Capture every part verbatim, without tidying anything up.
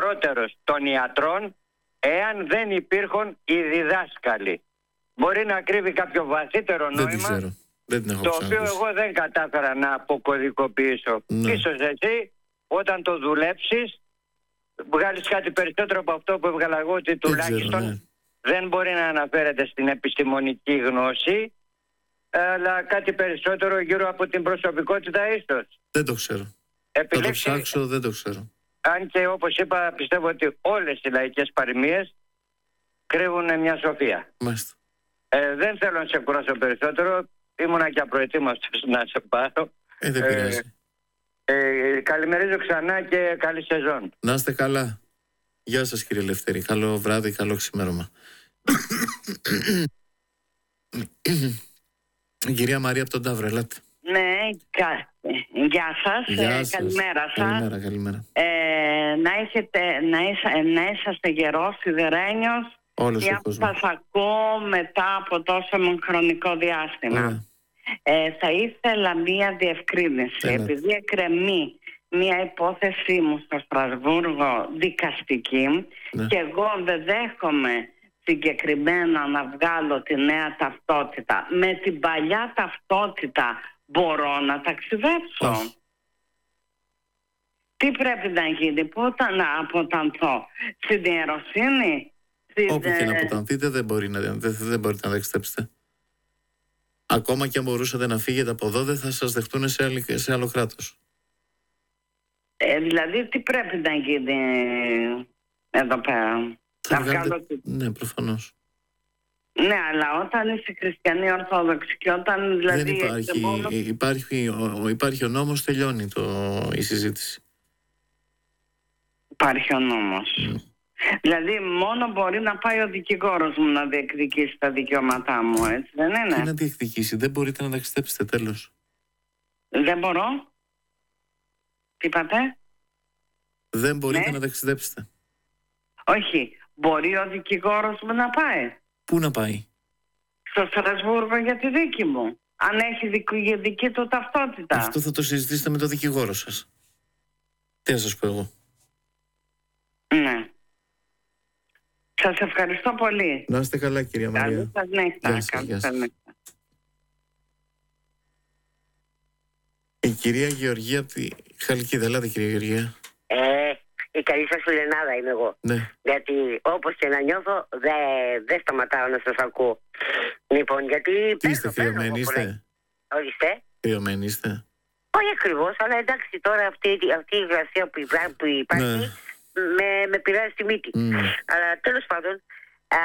σοβαρότερος των ιατρών εάν δεν υπήρχαν οι διδάσκαλοι. Μπορεί να κρύβει κάποιο βαθύτερο Δεν νόημα, ξέρω. Δεν την έχω το οποίο ξανακούσει. εγώ δεν κατάφερα να αποκωδικοποιήσω. Ναι. Ίσως εσύ όταν το δουλέψεις βγάλεις κάτι περισσότερο από αυτό που έβγαλα εγώ, ότι τουλάχιστον ξέρω, ναι. δεν μπορεί να αναφέρεται στην επιστημονική γνώση, αλλά κάτι περισσότερο γύρω από την προσωπικότητα ίσως. Δεν το ξέρω. Επιλέξει, Θα το ψάξω, δεν το ξέρω. αν και όπως είπα πιστεύω ότι όλες οι λαϊκές παροιμίες κρύβουν μια σοφία. Μάλιστα. Ε, δεν θέλω να σε κουράσω περισσότερο, ήμουνα και απροετοίμαστος να σε πάρω. Ε, δεν πειράζει. Ε, καλημερίζω ξανά και καλή σεζόν. Να είστε καλά. Γεια σας κύριε Λευτέρη. Καλό βράδυ, καλό ξημέρωμα. Η κυρία Μαρία από τον Ταύρο, ελάτε. Ναι, κα... γεια σας, Γεια ε, σας. καλημέρα σας. Καλημέρα, καλημέρα. Ε, να, έχετε, να, είσα, να είσαστε γερός, σιδερένιος. Όλος ο Για κόσμος. σας ακούω μετά από τόσο χρονικό διάστημα. Ωραία. Ε, θα ήθελα μία διευκρίνηση. Έλα. Επειδή εκκρεμεί μία υπόθεσή μου στο Στρασβούργο δικαστική, Ναι. και εγώ δεν δέχομαι συγκεκριμένα να βγάλω τη νέα ταυτότητα. Με την παλιά ταυτότητα μπορώ να ταξιδέψω? Όχι. Τι πρέπει να γίνει? Πού θα να αποτανθώ? Στην ιεροσύνη? Στην... Όπου και να αποτανθείτε δεν, μπορεί να, δεν, δεν μπορείτε να ταξιδέψετε. Ακόμα και αν μπορούσατε να φύγετε από εδώ, δεν θα σας δεχτούν σε, άλλη, σε άλλο κράτος. Ε, δηλαδή τι πρέπει να γίνει εδώ πέρα? Θα Να βγάλω... βγάλετε... Ναι, προφανώς. Ναι, αλλά όταν είσαι χριστιανή ορθόδοξη και όταν δηλαδή... Δεν υπάρχει, μόνο... υπάρχει, ο, υπάρχει ο νόμος, τελειώνει το, η συζήτηση. Υπάρχει ο νόμος. Mm. Δηλαδή μόνο μπορεί να πάει ο δικηγόρος μου να διεκδικήσει τα δικαιώματά μου, έτσι δεν είναι? Τι να διεκδικήσει, δεν μπορείτε να ταξιδέψετε, τέλος. Δεν μπορώ. Τι είπατε? Δεν μπορείτε Ναι. να ταξιδέψετε. Όχι, μπορεί ο δικηγόρος μου να πάει Πού να πάει? στο Στρασβούργο για τη δίκη μου, αν έχει δική, δική του ταυτότητα. Αυτό θα το συζητήσετε με τον δικηγόρο σας. Τι να σας πω εγώ. Ναι. Σας ευχαριστώ πολύ. Να είστε καλά κυρία Μαρία. Καλή σας νύχτα. Γεια σας, Καλή γεια σας σας. νύχτα. Η κυρία Γεωργία από τη Χαλκίδα. Ελάτε κυρία Γεωργία. Ε, η καλή σας φιλενάδα είμαι εγώ. Ναι. Γιατί όπως και να νιώθω δεν δε σταματάω να σας ακούω. Λοιπόν, γιατί... Τι είστε, παίρνω, παίρνω κρυωμένοι εγώ είστε? πολλά. Ορίστε. Κρυωμένοι είστε? Όχι ακριβώς, αλλά εντάξει τώρα αυτή, αυτή η υγρασία που, υπά, που υπάρχει Ναι. με, με πειράζει στη μύτη. Mm. Αλλά τέλος πάντων, α,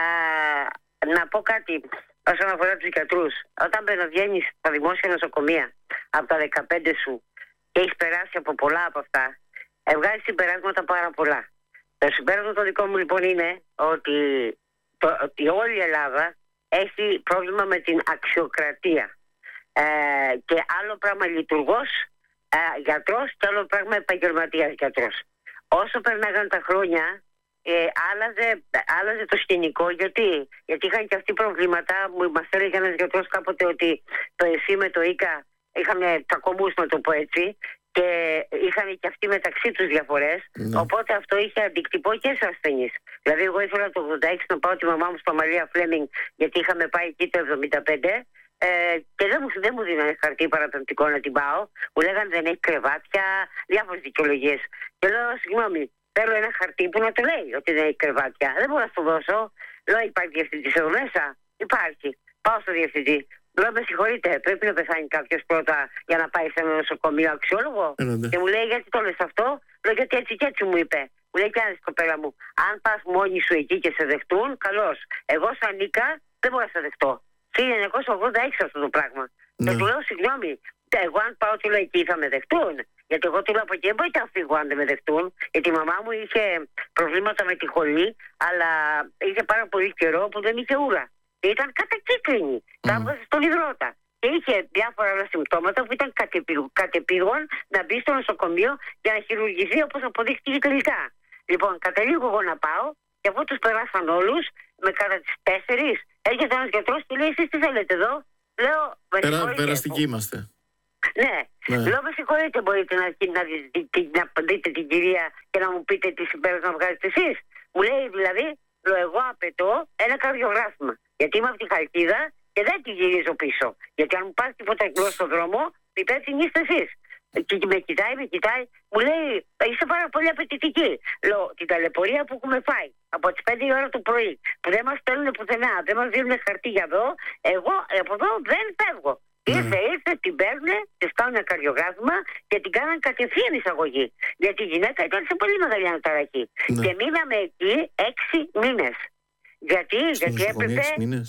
να πω κάτι όσον αφορά τους γιατρούς. Όταν μπαινοβγαίνεις στα δημόσια νοσοκομεία από τα δεκαπέντε σου και έχεις περάσει από πολλά από αυτά, ε, βγάζεις συμπεράσματα πάρα πολλά. Το συμπέρασμα το δικό μου λοιπόν είναι ότι, το, ότι όλη η Ελλάδα έχει πρόβλημα με την αξιοκρατία. Ε, και άλλο πράγμα λειτουργός ε, γιατρός και άλλο πράγμα επαγγελματίας γιατρός. Όσο περνάγαν τα χρόνια ε, άλλαζε, άλλαζε το σκηνικό. Γιατί? Γιατί είχαν και αυτοί προβλήματα. Μου μας έλεγε ένας γιατρός κάποτε ότι το ΕΣΥ με το ΙΚΑ είχαμε κακομούς, να το πω έτσι, και είχαν και αυτοί μεταξύ τους διαφορές. Ναι. Οπότε αυτό είχε αντικτυπώ και σε ασθενείς. Δηλαδή εγώ ήθελα το ογδόντα έξι να πάω τη μαμά μου στο Μαρία Φλέμινγκ, γιατί είχαμε πάει εκεί το εβδομήντα πέντε. Ε, και δεν μου, δεν μου δίνανε χαρτί παραπεμπτικό να την πάω. Μου λέγανε δεν έχει κρεβάτια, διάφορες δικαιολογίες. Και λέω, συγγνώμη, θέλω ένα χαρτί που να το λέει ότι δεν έχει κρεβάτια. Δεν μπορώ να σου δώσω. Λέω, υπάρχει διευθυντής εδώ μέσα? Υπάρχει. Πάω στο διευθυντή. Λέω, με συγχωρείτε, πρέπει να πεθάνει κάποιο πρώτα για να πάει σε ένα νοσοκομείο αξιόλογο? Έλατε. Και μου λέει, γιατί το λες αυτό? Λέω, γιατί έτσι και έτσι μου είπε. Μου λέει, κάνε κοπέλα μου, αν πας μόνη σου εκεί και σε δεχτούν, καλώς. Εγώ σαν Νίκα δεν μπορώ να σε δεχτώ. χίλια εννιακόσια ογδόντα έξι αυτό το πράγμα. Ναι. Και του λέω, συγγνώμη, εγώ αν πάω του λέω εκεί θα με δεχτούν? Γιατί εγώ του λέω από εκεί δεν μπορείτε να φύγω αν δεν με δεχτούν. Γιατί η μαμά μου είχε προβλήματα με τη χολή, αλλά είχε πάρα πολύ καιρό που δεν είχε ούρα. Και ήταν κατακίτρινη. Mm. Τα έβγαζε στον υδρότα. Και είχε διάφορα άλλα συμπτώματα που ήταν κατεπήγον να μπει στο νοσοκομείο για να χειρουργηθεί, όπως αποδείχτηκε τελικά. Λοιπόν, καταλήγω εγώ να πάω και αφού τους περάσαν όλους, με κατά τις τέσσερις, έρχεται ένας γιατρός και λέει, εσείς τι θέλετε εδώ? Λέω, Περα, περαστικοί είμαστε. Ναι, Ναι. λέω με συγχωρείτε, μπορείτε να, να, να, να δείτε την κυρία και να μου πείτε τι συμπέρασμα βγάζετε εσείς. Μου λέει δηλαδή, λέω, εγώ απαιτώ ένα καρδιογράφημα. Γιατί είμαι από τη Χαλκίδα και δεν τη γυρίζω πίσω. Γιατί αν μου πάρει τίποτα εκτό στον δρόμο, υπεύθυνοι είστε εσείς. Και με κοιτάει, με κοιτάει, μου λέει, είσαι πάρα πολύ απαιτητική. Λέω, την ταλαιπωρία που έχουμε φάει από τις πέντε η ώρα το πρωί, που δεν μας στέλνουν πουθενά, δεν μας δίνουν χαρτί για εδώ, εγώ από εδώ δεν φεύγω. Mm. Ήρθε, ήρθε, την παίρνουν, τη κάνουν ένα καρδιογράφημα και την κάναν κατευθείαν εισαγωγή. Γιατί η γυναίκα ήταν σε πολύ μεγάλη αναταραχή. Mm. Και μείναμε εκεί έξι μήνες. Γιατί, γιατί έπρεπε. Έξι μήνες.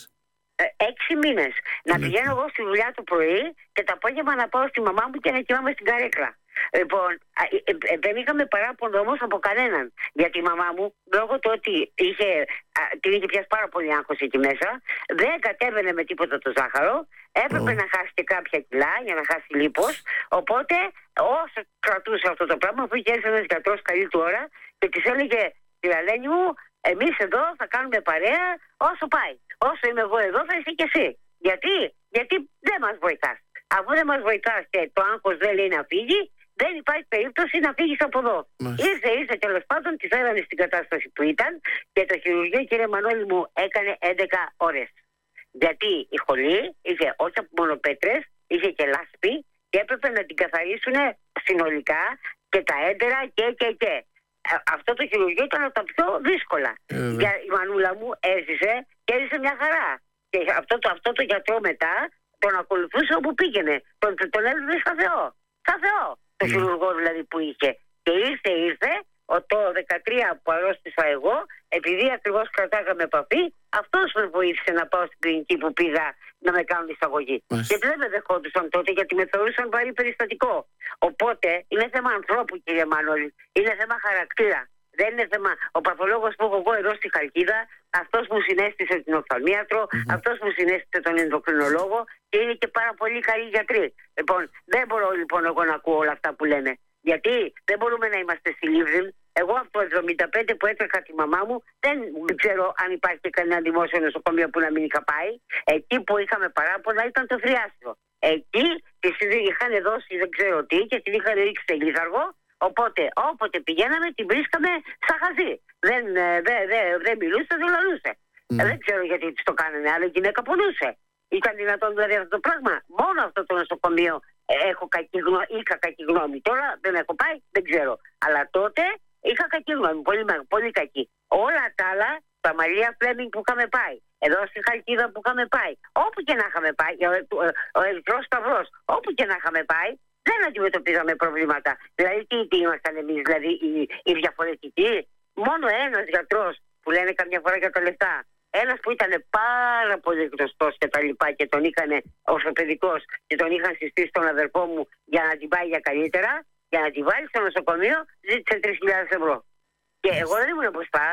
Έξι μήνες. Να πηγαίνω εγώ στη δουλειά το πρωί και το απόγευμα να πάω στη μαμά μου και να κοιμάμαι στην καρέκλα. Λοιπόν, δεν είχαμε παράπονο όμως από κανέναν. Γιατί η μαμά μου, λόγω του ότι είχε, την είχε πιάσει πάρα πολύ άγχος εκεί μέσα, δεν κατέβαινε με τίποτα το ζάχαρο. Έπρεπε oh. να χάσει και κάποια κιλά για να χάσει λίπος. Οπότε, όσο κρατούσε αυτό το πράγμα, αφού είχε έρθει ένας γιατρός καλή του ώρα και της έλεγε, τη Λαλένη μου, εμείς εδώ θα κάνουμε παρέα όσο πάει. Όσο είμαι εγώ εδώ θα είσαι και εσύ. Γιατί, Γιατί δεν μας βοηθάς. Αφού δεν μας βοηθάς και το άγχος δεν λέει να φύγει, δεν υπάρχει περίπτωση να φύγεις από εδώ. Μάλιστα. Ήρθε, ήρθε τέλος πάντων, τη φέρανε στην κατάσταση που ήταν και το χειρουργείο, κύριε Μανώλη μου, έκανε έντεκα ώρες. Γιατί η χολή είχε όχι μόνο πέτρες, είχε και λάσπη και έπρεπε να την καθαρίσουν συνολικά και τα έντερα και και και. Αυτό το χειρουργείο ήταν από τα πιο δύσκολα. Mm. Για η μανούλα μου έζησε και έζησε μια χαρά. Και αυτό το, αυτό το γιατρό μετά τον ακολουθούσε όπου πήγαινε. Τον, τον έδινε στα Θεό. Στα Θεό. Το mm. χειρουργό δηλαδή που είχε. Και ήρθε, ήρθε. Το δεκατρία που αρρώστησα εγώ, επειδή ακριβώς κρατάγαμε επαφή, αυτός με βοήθησε να πάω στην κλινική που πήγα να με κάνουν εισαγωγή. Mm. Γιατί δεν με δεχόντουσαν τότε, γιατί με θεωρούσαν βαρύ περιστατικό. Οπότε είναι θέμα ανθρώπου, κύριε Μάνολη. Είναι θέμα χαρακτήρα. Δεν είναι θέμα. Ο παθολόγος που έχω εγώ εδώ στη Χαλκίδα, αυτός μου συνέστησε την οφθαλμίατρο, mm-hmm. αυτός μου συνέστησε τον ενδοκρινολόγο και είναι και πάρα πολύ καλοί γιατροί. Λοιπόν, δεν μπορώ λοιπόν εγώ να ακούω όλα αυτά που λένε. Γιατί δεν μπορούμε να είμαστε στη Λίβδιν. Εγώ από το εβδομήντα πέντε που έτρεχα τη μαμά μου, δεν ξέρω αν υπάρχει και κανένα δημόσιο νοσοκομείο που να μην είχα πάει. Εκεί που είχαμε παράπονα ήταν το Θριάσιο. Εκεί της είχαν δώσει δεν ξέρω τι και την είχαν ρίξει σε λίθαργο. Οπότε όποτε πηγαίναμε την βρίσκαμε σαν χαζή. Δεν, δεν, δεν, δεν μιλούσε, δεν λαλούσε. Mm. Δεν ξέρω γιατί της το κάνανε, αλλά η γυναίκα πονούσε. Ήταν δυνατόν δηλαδή αυτό το πράγμα. Μόνο αυτό το νοσοκομείο έχω κακή γνώμη, είχα κακή γνώμη. Τώρα δεν έχω πάει, δεν ξέρω. Αλλά τότε είχα κακή γνώμη, πολύ, πολύ κακή. Όλα τα άλλα, τα Μαρία Φλέμινγκ που είχαμε πάει, εδώ στη Χαλκίδα που είχαμε πάει, όπου και να είχαμε πάει, ο, ο Ερυθρός Σταυρός, όπου και να είχαμε πάει, δεν αντιμετωπίζαμε προβλήματα. Δηλαδή, τι, τι ήμασταν εμείς, δηλαδή, οι, οι διαφορετικοί. Μόνο ένας γιατρός που λένε καμιά φορά για τα λεφτά. Ένας που ήταν πάρα πολύ γνωστός και τα λοιπά και τον είχαν ορθοπαιδικός και τον είχαν συστήσει τον αδερφό μου για να την πάει για καλύτερα, για να την βάλει στο νοσοκομείο, ζήτησε τρεις χιλιάδες ευρώ. Και εγώ δεν ήμουν μπροστά,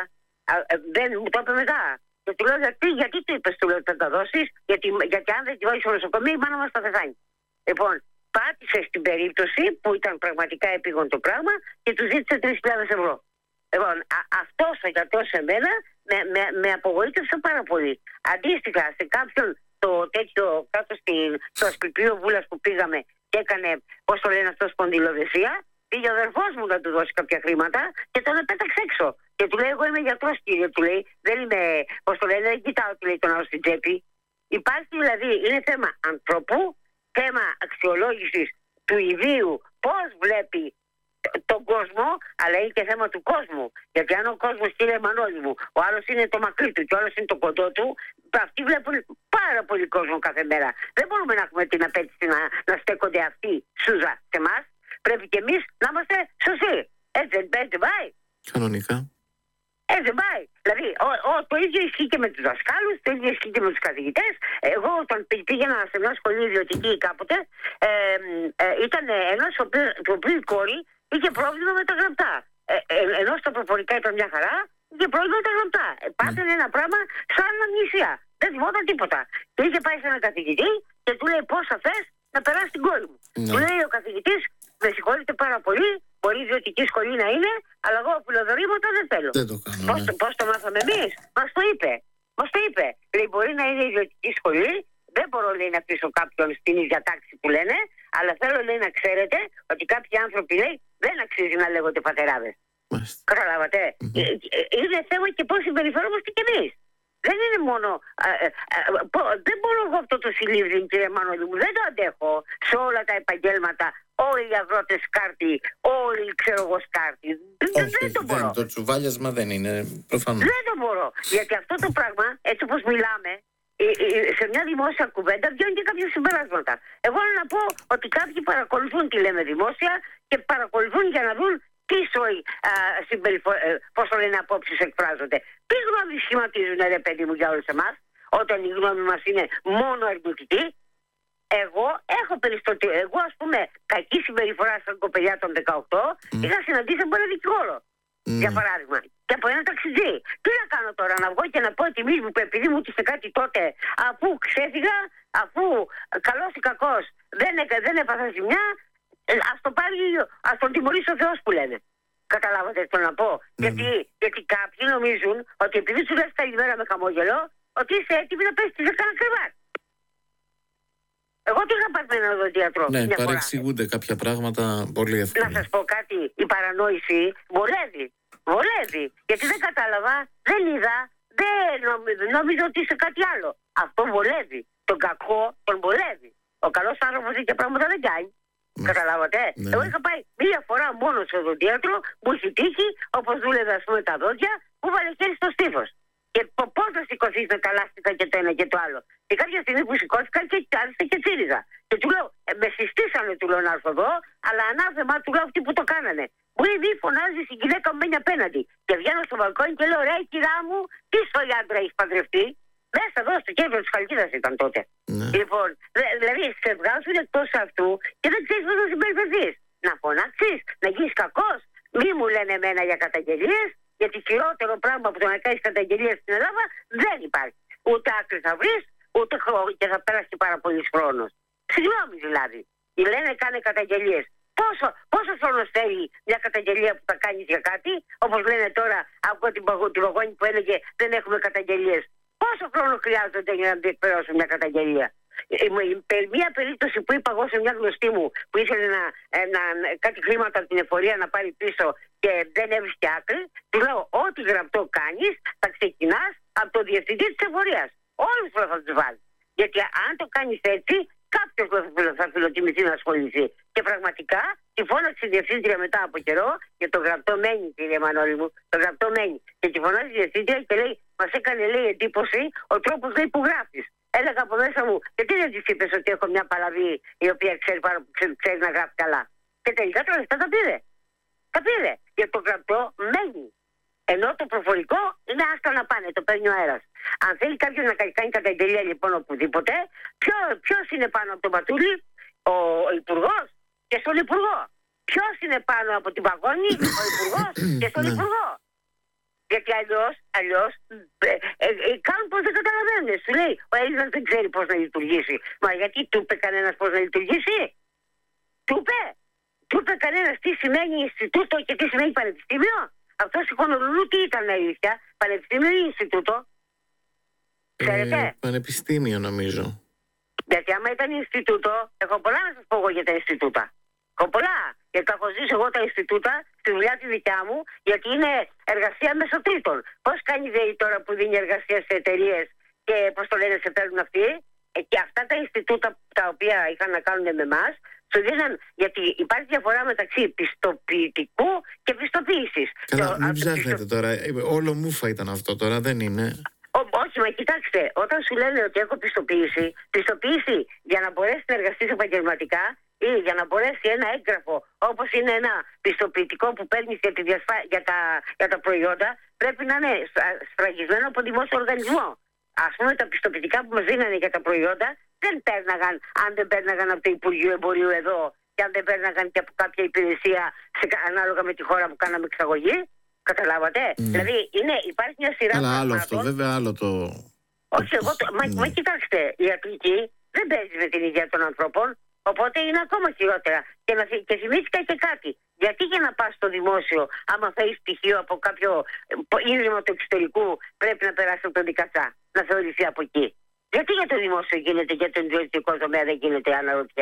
δεν μου το είπε μετά. Και του λέω, γιατί, γιατί του είπες, του λέω, θα τα δώσεις, γιατί, γιατί αν δεν τη βάλει στο νοσοκομείο, η μάνα μας θα πεθάνει. Λοιπόν, πάτησε στην περίπτωση που ήταν πραγματικά επίγον το πράγμα και του ζήτησε τρεις χιλιάδες ευρώ. Λοιπόν, αυτός ο γιατρός σε μένα με, με, με απογοήτευσε πάρα πολύ. Αντίστοιχα, σε κάποιον το τέτοιο κάτω στην, στο Ασπιπλίο Βούλας που πήγαμε και έκανε, πώς το λένε αυτό, σπονδυλοδεσία, πήγε ο αδερφός μου να του δώσει κάποια χρήματα και τον επέταξε έξω. Και του λέει, εγώ είμαι γιατρός, κύριε, του λέει, δεν είμαι, πώς το λένε, δεν κοιτάω, του λέει, τον άλλο στην τσέπη. Υπάρχει δηλαδή, είναι θέμα ανθρώπου, θέμα αξιολόγησης του ιδίου, πώς βλέπει τον κόσμο, αλλά είναι και θέμα του κόσμου. Γιατί αν ο κόσμος, κύριε Μανώλη μου, ο άλλος είναι το μακρύ του και ο άλλος είναι το κοντό του, αυτοί βλέπουν πάρα πολύ κόσμο κάθε μέρα. Δεν μπορούμε να έχουμε την απέτηση να, να στέκονται αυτοί σούζα σε εμάς. Πρέπει και εμείς να είμαστε σωστοί. Έτσι δεν πάει. Κανονικά. Έτσι δεν πάει. Δηλαδή, ο, ο, το ίδιο ισχύει και με τους δασκάλους, το ίδιο ισχύει και με τους καθηγητές. Εγώ όταν πήγαινα σε μια σχολή ιδιωτική κάποτε, ε, ε, ήταν ένας ο οποίος η κόρη είχε πρόβλημα με τα γραπτά. Ε, ε, ενώ στα προφορικά ήταν μια χαρά, είχε πρόβλημα με τα γραπτά. Ε, πάθαινε ένα πράγμα σαν αμνησία. Δεν θυμόταν τίποτα. Και είχε πάει σε έναν καθηγητή και του λέει, πώς θα θες να περάσει την κόρη μου. Mm. Του λέει ο καθηγητής, με συγχωρείτε πάρα πολύ, μπορεί η ιδιωτική σχολή να είναι, αλλά εγώ φιλοδορήματα δεν θέλω. Δεν το κάνω. Πώς, ναι. πώς το μάθαμε εμείς, μας το είπε. Μας το είπε. Λέει, μπορεί να είναι ιδιωτική σχολή, δεν μπορώ λέει, να αφήσω κάποιον στην ίδια τάξη που λένε, Αλλά θέλω, λέει, να ξέρετε ότι κάποιοι άνθρωποι, λέει, δεν αξίζει να λέγονται πατεράδες. Καταλάβατε. Mm-hmm. Είναι θέμα και πώς συμπεριφερόμαστε κι εμείς. Δεν είναι μόνο. Α, α, α, δεν μπορώ εγώ αυτό το συλλήβδιν, κύριε Μανώλη μου. Δεν το αντέχω σε όλα τα επαγγέλματα. Όλοι οι αγρότες σκάρτη, όλοι ξέρω εγώ σκάρτη. Δεν, δεν το μπορώ. Δεν, το τσουβάλιασμα δεν είναι προφανώς. Δεν το μπορώ. Γιατί αυτό το πράγμα, έτσι όπως μιλάμε, σε μια δημόσια κουβέντα βγαίνουν και κάποια συμπεράσματα. Εγώ θέλω να πω ότι κάποιοι παρακολουθούν τι λέμε δημόσια και παρακολουθούν για να δουν τι συμπεριφο... πώς το λένε απόψεις εκφράζονται. Τι γνώμη σχηματίζουν, ρε παιδί μου, για όλους εμάς, όταν η γνώμη μας είναι μόνο αρνητική. Εγώ έχω περιστατεί. Εγώ, ας πούμε, κακή συμπεριφορά σαν κοπελιά των δεκαοκτώ mm. είχα συναντήσει από ένα δικηγόρο. Mm. Για παράδειγμα. Και από ένα ταξιτζή. Τι να κάνω τώρα, να βγω και να πω ότι μη, επειδή μου ήρθε κάτι τότε, αφού ξέφυγα, αφού καλός ή κακός δεν, δεν έπαθα ζημιά, ας το πάρει, ας τον τιμωρήσει ο Θεός που λένε. Καταλάβατε τι θέλω να πω. Mm. Γιατί, γιατί κάποιοι νομίζουν ότι επειδή σου λες καλημέρα με χαμόγελο, ότι είσαι έτοιμη να πέσεις σε κανένα κρεβάτι. Εγώ τι είχα πάρει με έναν οδοντίατρο. Ναι, παρεξηγούνται κάποια πράγματα πολύ εύκολα. Να σας πω κάτι, η παρανόηση βολεύει. Βολεύει. Γιατί δεν κατάλαβα, δεν είδα, δεν νόμιζα ότι είσαι κάτι άλλο. Αυτό βολεύει. Τον κακό τον βολεύει. Ο καλός άνθρωπος τέτοια πράγματα δεν κάνει. Ναι. Καταλάβατε. Ναι. Εγώ είχα πάει μία φορά μόνο στο οδοντίατρο, μου είχε τύχει, όπως δούλευε ας πούμε τα δόντια, μου βάλε χέρι στο στίφος. Και πώς θα σηκωθείς με τα λάστιχα και το ένα και το άλλο. Και κάποια στιγμή που σηκώθηκα και άρχισε και τσίριζα. Και του λέω, ε, με συστήσανε του λέω να έρθω εδώ, αλλά ανάθεμα του λέω αυτοί που το κάνανε. Μου ήδη φωνάζει η γυναίκα μου μένει απέναντι. Και βγαίνω στο μπαλκόνι και λέω, ρε κυρά μου, τι στο άντρα έχει παντρευτεί. Μέσα εδώ στο κέντρο της Χαλκίδας ήταν τότε. Ναι. Λοιπόν, δηλαδή σε βγάζουν εκτός αυτού και δεν ξέρεις πώς να συμπεριφερθείς. Να φωνάξεις, να γίνεις κακός. Μη μου λένε εμένα για καταγγελίες. Γιατί χειρότερο πράγμα που το να κάνεις καταγγελίες στην Ελλάδα δεν υπάρχει. Ούτε άκρη θα βρεις, ούτε και θα πέρασε και πάρα πολύς χρόνος. Συγγνώμη δηλαδή. Οι λένε κάνε καταγγελίες. Πόσο, πόσο χρόνο θέλει μια καταγγελία που θα κάνεις για κάτι, όπως λένε τώρα, ακούω την, την παγόνη που έλεγε δεν έχουμε καταγγελίες. Πόσο χρόνο χρειάζεται για να διεκπαιρώσουν μια καταγγελία. Μια περίπτωση που είπα εγώ σε μια γνωστή μου που ήθελε να, να, κάτι χρήματα από την εφορία να πάρει πίσω και δεν έβρισκε άκρη, του λέω ό,τι γραπτό κάνεις θα ξεκινάς από το διευθυντή της εφορίας. Όλους θα τους βάλει. Γιατί αν το κάνεις έτσι, κάποιος θα φιλοτιμηθεί να ασχοληθεί. Και πραγματικά τη φώναξε η διευθύντρια μετά από καιρό, και το γραπτό μένει, κύριε Μανώλη μου, το γραπτό μένει. Και τη φωνάζει η διευθύντρια και λέει, μας έκανε λέει εντύπωση ο τρόπος λέει που γράφεις. Έλεγα από μέσα μου, γιατί δεν της είπες ότι έχω μια παλαβή η οποία ξέρει, πάρα, ξέρει, ξέρει να γράφει καλά. Και τελικά τα λεφτά τα πήρε. Τα πήρε. Και το γραπτό μένει. Ενώ το προφορικό είναι άστα να πάνε, το παίρνει ο αέρας. Αν θέλει κάποιος να κάνει καταγγελία λοιπόν οπουδήποτε, ποιο, ποιος είναι πάνω από τον Πατούλη, ο, ο Υπουργός και στον Υπουργό. Ποιος είναι πάνω από την Παγώνη, ο Υπουργός και στον Υπουργό. Γιατί αλλιώς, αλλιώς ε, ε, ε, κάνουν πως δεν καταλαβαίνουν. Σου λέει, ο Έλληνας δεν ξέρει πώς να λειτουργήσει. Μα γιατί του είπε κανένας πώς να λειτουργήσει. Του είπε. Του είπε κανένας τι σημαίνει Ινστιτούτο και τι σημαίνει Πανεπιστήμιο. Αυτό στη Χονολουλού τι ήταν αλήθεια, Πανεπιστήμιο ή Ινστιτούτο. Ξέρετε. Ε, πανεπιστήμιο νομίζω. Γιατί άμα ήταν Ινστιτούτο, έχω πολλά να σας πω εγώ για τα Ινστιτούτα. Έχω πολλά. Γιατί τα έχω ζήσει εγώ τα Ινστιτούτα στη δουλειά τη δικιά μου, γιατί είναι εργασία μέσω τρίτων. Πώς κάνει η ΔΕΗ τώρα που δίνει εργασία σε εταιρείες και πώς το λένε, σε παίρνουν αυτοί. Ε, και αυτά τα Ινστιτούτα τα οποία είχαν να κάνουν με εμάς, σου δίναν, γιατί υπάρχει διαφορά μεταξύ πιστοποιητικού και πιστοποίησης. Καλά, το, μην ψάχνετε πιστο... τώρα. Όλο μούφα ήταν αυτό τώρα, δεν είναι. Ό, όχι, μα κοιτάξτε, όταν σου λένε ότι έχω πιστοποίηση, πιστοποίηση για να μπορέσει να εργαστείς επαγγελματικά ή για να μπορέσει ένα έγγραφο όπως είναι ένα πιστοποιητικό που παίρνεις για, τη διασφα... για, τα... για τα προϊόντα, πρέπει να είναι σφραγισμένο από δημόσιο οργανισμό. Ας πούμε, τα πιστοποιητικά που μας δίνανε για τα προϊόντα δεν πέρναγαν, αν δεν πέρναγαν από το Υπουργείο Εμπορίου εδώ και αν δεν πέρναγαν και από κάποια υπηρεσία σε... ανάλογα με τη χώρα που κάναμε εξαγωγή. Καταλάβατε. Mm. Δηλαδή είναι, υπάρχει μια σειρά. Αλλά άλλο αυτό, βέβαια, άλλο το. Όχι, εγώ το. Μα, mm. μα κοιτάξτε, η ιατρική δεν παίζει με την υγεία των ανθρώπων. Οπότε είναι ακόμα χειρότερα. Και, να, και θυμήθηκα και κάτι. Γιατί για να πας στο δημόσιο, άμα θέλεις στοιχείο από κάποιο ίδρυμα του εξωτερικού, πρέπει να περάσει από τον δικαστά, να θεωρηθεί από εκεί. Γιατί για το δημόσιο γίνεται και για τον ιδιωτικό τομέα δεν γίνεται, αναρωτιέμαι.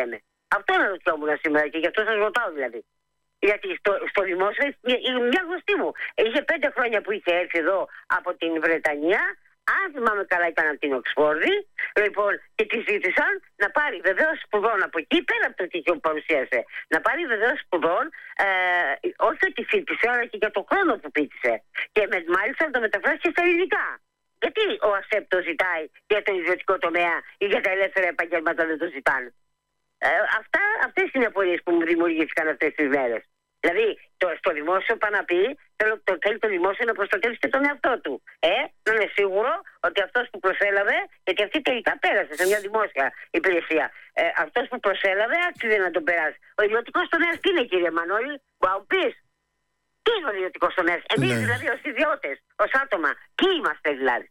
Αυτό ρωτιόμουν σήμερα και γι' αυτό σας ρωτάω δηλαδή. Γιατί στο, στο δημόσιο, μια γνωστή μου, είχε πέντε χρόνια που είχε έρθει εδώ από την Βρετανία. Αν θυμάμαι καλά, ήταν από την Οξφόρδη. Λοιπόν, και τη ζήτησαν να πάρει βεβαίως σπουδών από εκεί, πέρα από το τυχείο που παρουσίασε. Να πάρει βεβαίως σπουδών, ε, όχι ότι φοιτησε, αλλά και για τον χρόνο που πήτησε. Και με, μάλιστα να το μεταφράσει και στα ελληνικά. Γιατί ο ΑΣΕΠ το ζητάει για τον ιδιωτικό τομέα ή για τα ελεύθερα επαγγέλματα δεν το ζητάνε. Ε, αυτά, αυτές είναι οι απορίες που μου δημιουργήθηκαν αυτές τις μέρες. Δηλαδή, το, στο δημόσιο πάει να πει, θέλει το, θέλει το δημόσιο να προστατεύσει και τον εαυτό του. Ε, να είναι σίγουρο ότι αυτός που προσέλαβε, γιατί αυτή τελικά πέρασε σε μια δημόσια υπηρεσία, ε, αυτός που προσέλαβε άξιζε να τον περάσει. Ο ιδιωτικός τομέας τι είναι, κύριε Μανώλη, μπορεί να πεις? Τι είναι ο ιδιωτικός τομέας? Εμείς ναι. δηλαδή ως ιδιώτες, ως άτομα, τι είμαστε δηλαδή?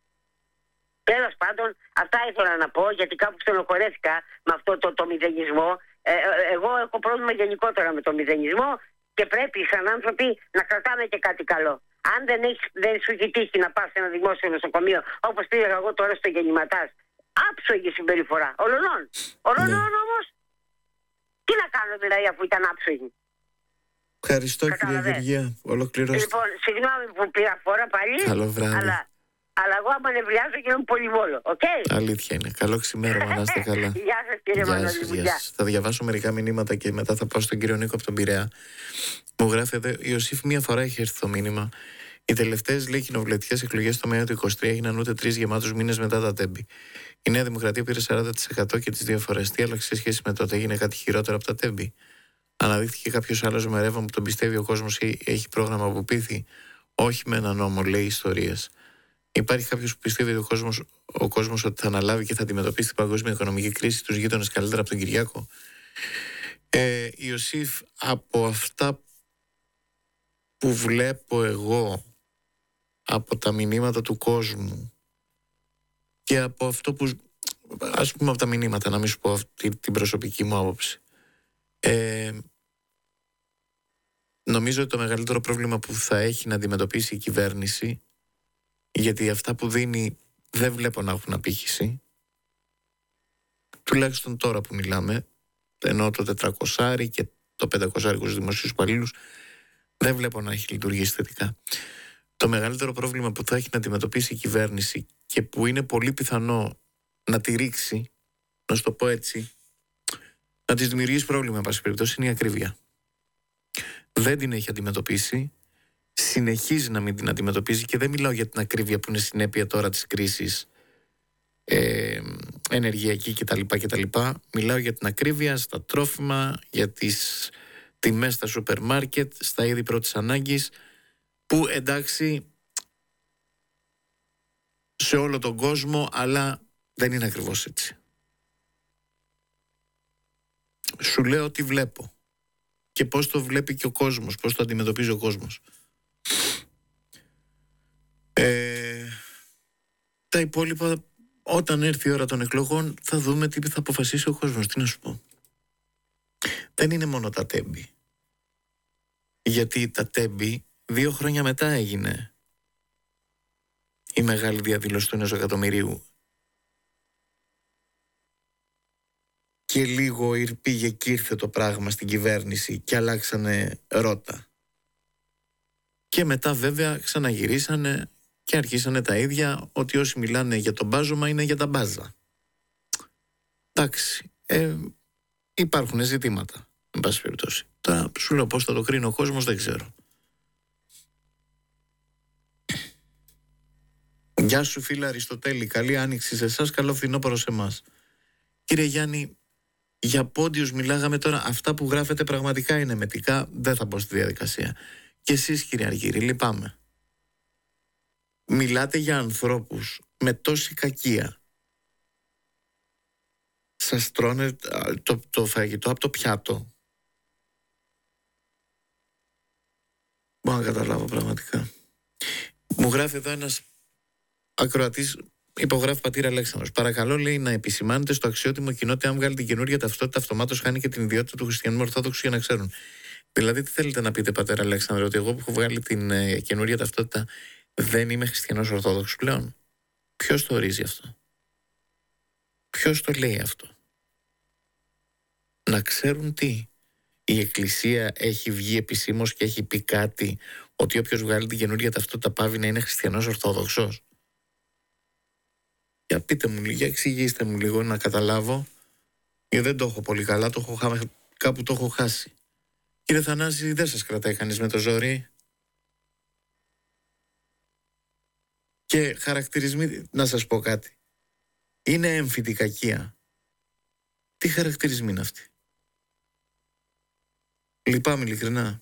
Τέλος πάντων, αυτά ήθελα να πω, γιατί κάπου στενοχωρέθηκα με αυτό το, το μηδενισμό. Ε, εγώ έχω πρόβλημα γενικότερα με το μηδενισμό και πρέπει σαν άνθρωποι να κρατάμε και κάτι καλό. Αν δεν, έχεις, δεν σου έχει τύχει να πας σε ένα δημόσιο νοσοκομείο, όπως πήγα εγώ τώρα στο Γεννηματάς, άψογη συμπεριφορά. Ολονών. Ολονών ναι. όμως, τι να κάνω δηλαδή αφού ήταν άψογη? Ευχαριστώ κυρία Γεωργία. Ολοκληρώστε. Λοιπόν, συγγνώμη που πήρα φορά πάλι. Καλό βράδυ. Αλλά... Αλλά εγώ άμα νευριάζω γίνομαι πολυβόλο, οκ? Okay? Αλήθεια είναι. Καλό ξημέρωμα, να είστε καλά. Γεια σας κύριε Μανώλη. Θα διαβάσω μερικά μηνύματα και μετά θα πάω στον κύριο Νίκο από τον Πειραιά. Μου γράφει εδώ, Ιωσήφ, μία φορά έχει έρθει το μήνυμα. Οι τελευταίες, λέει, κοινοβουλευτικές εκλογές το Μάιο του είκοσι τρία έγιναν ούτε τρεις γεμάτους μήνες μετά τα τέμπη. Η Νέα Δημοκρατία πήρε σαράντα τοις εκατό και τις δύο φορές. Τι άλλαξε σε σχέση με τότε? Έγινε κάτι χειρότερο από τα τέμπη? Αναδείχθηκε κάποιος άλλος με ρεύμα που τον πιστεύει ο κόσμος ή έχει πρόγραμμα που πείθει? Όχι με έναν νόμο, λέει ιστορίες. Υπάρχει κάποιος που πιστεύει ότι ο κόσμος, ο κόσμος ότι θα αναλάβει και θα αντιμετωπίσει την παγκόσμια οικονομική κρίση τους γείτονες καλύτερα από τον Κυριάκο? Ε, Ιωσήφ, από αυτά που βλέπω εγώ, από τα μηνύματα του κόσμου και από αυτό που, ας πούμε από τα μηνύματα, να μην σου πω αυτή την προσωπική μου άποψη, ε, νομίζω ότι το μεγαλύτερο πρόβλημα που θα έχει να αντιμετωπίσει η κυβέρνηση, γιατί αυτά που δίνει δεν βλέπω να έχουν απήχηση, τουλάχιστον τώρα που μιλάμε, ενώ το τετρακόσια και το πεντακόσια στους δημοσίους υπαλλήλους δεν βλέπω να έχει λειτουργήσει θετικά. Το μεγαλύτερο πρόβλημα που θα έχει να αντιμετωπίσει η κυβέρνηση και που είναι πολύ πιθανό να τη ρίξει, να σου το πω έτσι, να της δημιουργήσει πρόβλημα, εν πάση περιπτώσει, είναι η ακρίβεια. Δεν την έχει αντιμετωπίσει, συνεχίζει να μην την αντιμετωπίζει, και δεν μιλάω για την ακρίβεια που είναι συνέπεια τώρα της κρίσης ε, ενεργειακή κτλ, κτλ. Μιλάω για την ακρίβεια στα τρόφιμα, για τις τιμές στα σούπερ μάρκετ, στα είδη πρώτης ανάγκης, που εντάξει σε όλο τον κόσμο, αλλά δεν είναι ακριβώς έτσι. Σου λέω τι βλέπω και πώς το βλέπει και ο κόσμος, πώς το αντιμετωπίζει ο κόσμος. Ε, τα υπόλοιπα, όταν έρθει η ώρα των εκλογών, θα δούμε τι θα αποφασίσει ο κόσμος. Τι να σου πω. Δεν είναι μόνο τα τέμπη. Γιατί τα τέμπη δύο χρόνια μετά έγινε η μεγάλη διαδήλωση του ενός εκατομμυρίου. Και λίγο πήγε και ήρθε το πράγμα στην κυβέρνηση και αλλάξανε ρότα. Και μετά βέβαια ξαναγυρίσανε και αρχίσανε τα ίδια, ότι όσοι μιλάνε για το μπάζωμα είναι για τα μπάζα. Εντάξει, ε, υπάρχουν ζητήματα, εν πάση περιπτώσει. Τώρα σου λέω πώς θα το κρίνει ο κόσμος, δεν ξέρω. Γεια σου φίλε Αριστοτέλη, καλή άνοιξη σε εσάς, καλό φθινόπωρο σε εμάς. Κύριε Γιάννη, για πόντιους μιλάγαμε τώρα, αυτά που γράφετε πραγματικά είναι μετικά, δεν θα μπω στη διαδικασία. Και εσείς κύριε Αργύρη, λυπάμαι. Μιλάτε για ανθρώπους με τόση κακία. Σας τρώνε το, το φαγητό από το πιάτο. Μπορώ να καταλάβω πραγματικά. Μου γράφει εδώ ένας ακροατής, υπογράφει πατήρα Αλέξανδρος. Παρακαλώ, λέει, να επισημάνετε στο αξιότιμο κοινό ότι αν βγάλει την καινούργια ταυτότητα, αυτομάτως χάνει και την ιδιότητα του χριστιανού Ορθόδοξου, για να ξέρουν. Δηλαδή, τι θέλετε να πείτε, πατέρα Αλέξανδρο, ότι εγώ που έχω βγάλει την ε, καινούργια ταυτότητα δεν είμαι χριστιανός Ορθόδοξος πλέον? Ποιος το ορίζει αυτό? Ποιος το λέει αυτό? Να ξέρουν τι. Η Εκκλησία έχει βγει επισήμως και έχει πει κάτι, ότι όποιος βγάλει την καινούργια ταυτότητα πάβει να είναι χριστιανός Ορθόδοξος. Για πείτε μου, για εξηγήστε μου λίγο να καταλάβω. Γιατί δεν το έχω πολύ καλά, το έχω, κάπου το έχω χάσει. Κύριε Θανάση, δεν σας κρατάει κανείς με το ζόρι. Και χαρακτηρισμοί, να σας πω κάτι. Είναι έμφυτη κακία. Τι χαρακτηρισμοί είναι αυτοί? Λυπάμαι ειλικρινά.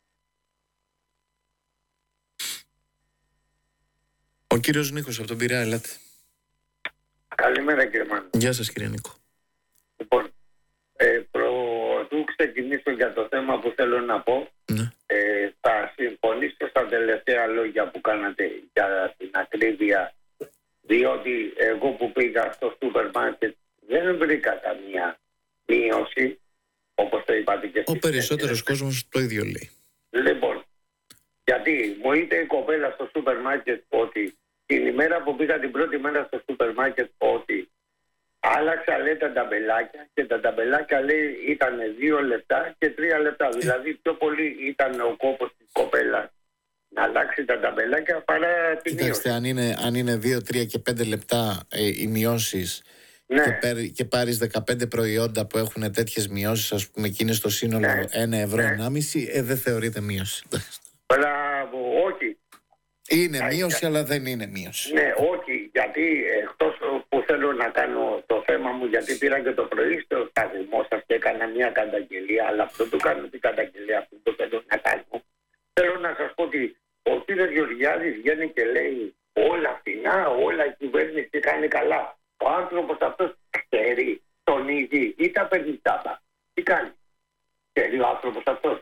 Ο κύριος Νίκος από τον Πειραιά, ελάτε. Καλημέρα κύριε Μάνο. Γεια σας κύριε Νίκο. Λοιπόν, ε, πρωτού ξεκινήσω για το θέμα που θέλω να πω, ναι. ε, θα συμφωνήσω στα τελευταία λόγια που κάνατε για την ακρίβεια, διότι εγώ που πήγα στο σούπερ μάρκετ δεν βρήκα καμία μείωση, όπως το είπατε και εσείς. Ο περισσότερος κόσμος το ίδιο λέει. Λοιπόν, γιατί μου είπε η κοπέλα στο σούπερ μάρκετ ότι την ημέρα που πήγα την πρώτη μέρα στο σούπερ μάρκετ ότι άλλαξα, λέει, τα ταμπελάκια και τα ταμπελάκια, λέει, ήταν δύο λεπτά και τρία λεπτά. Ε. Δηλαδή πιο πολύ ήταν ο κόπος της κοπέλας να αλλάξει τα ταμπελάκια παρά την μείωση. Κοιτάξτε, αν είναι, αν είναι δύο, τρία και πέντε λεπτά ε, οι μειώσεις, ναι, και, πέρ, και πάρεις δεκαπέντε προϊόντα που έχουν τέτοιες μειώσεις, ας πούμε, και είναι στο σύνολο ναι, ένα ευρώ, ναι, ενάμιση, ε, δεν θεωρείται μείωση. Μπράβο, όχι. Είναι μείωση, για... αλλά δεν είναι μείωση. Ναι, όχι, γιατί εκτός που θέλω να κάνω το θέμα μου, γιατί πήρα και το πρωί στο σταθμό σας και έκανα μια καταγγελία, αλλά αυτό το κάνω την καταγγελία, αυτό το θέλω να κάνω. Θέλω να σας πω ότι ο κύριος Γεωργιάδης βγαίνει και λέει όλα φθηνά, όλα η κυβέρνηση κάνει καλά. Ο άνθρωπος αυτός ξέρει τον ίδιο ή τα παίρνει τάπα. Τι κάνει? Ξέρει ο άνθρωπος αυτός?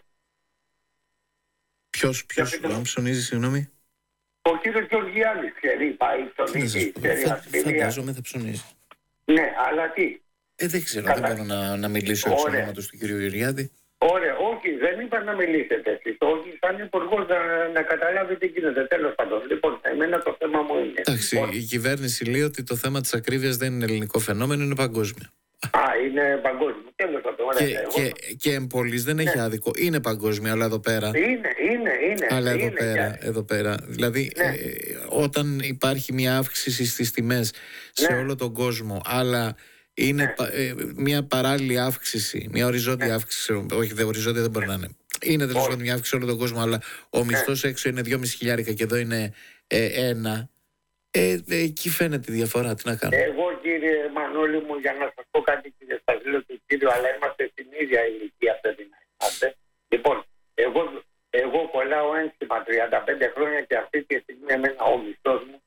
Ποιος, ποιος, αν ψωνίζει, συγγνώμη? Ο κύριος Γεωργιάδης ξέρει, πάει ψωνίζει, ξέρει αστυνομία. Φαντάζομαι θα ψωνίζει. Ναι, αλλά τι? Ε, δεν ξέρω, Κατα... δεν μπορώ να, να μιλήσω εξ ονόματος του κύριου Γεωργιάδη. Ωραία, όχι, δεν είπα να μιλήσετε εσείς. Όχι, σαν υπουργός να, να καταλάβετε τι γίνεται. Τέλος πάντων. Λοιπόν, εμένα το θέμα μου είναι. Εντάξει, λοιπόν, η κυβέρνηση λέει ότι το θέμα της ακρίβειας δεν είναι ελληνικό φαινόμενο, είναι παγκόσμιο. Α, είναι παγκόσμιο. Τέλος πάντων. Ωραία, και, εγώ... και, και εμπολής δεν έχει ναι, άδικο. Είναι παγκόσμιο, αλλά εδώ πέρα. Είναι, είναι, είναι. Αλλά εδώ είναι, πέρα, και... εδώ πέρα. Δηλαδή, ναι, ε, όταν υπάρχει μια αύξηση στις τιμές σε ναι, όλο τον κόσμο, αλλά. Είναι ναι, πα, ε, μια παράλληλη αύξηση, μια οριζόντια ναι, αύξηση. Όχι, δε, οριζόντια δεν μπορεί να είναι. Είναι τέλος πάντων μια αύξηση σε όλο τον κόσμο, αλλά ο μισθός ναι, έξω είναι δυόμισι χιλιάρικα και εδώ είναι ε, ένα. Ε, ε, εκεί φαίνεται η διαφορά. Τι να κάνουμε. Εγώ, κύριε Μανώλη μου, για να σας πω κάτι, κύριε Σταζίλο και κύριο, αλλά είμαστε στην ίδια ηλικία, πρέπει να είμαστε. Λοιπόν, εγώ, εγώ κολλάω ένσημα τριάντα πέντε χρόνια και αυτή τη στιγμή εμένα ο μισθός μου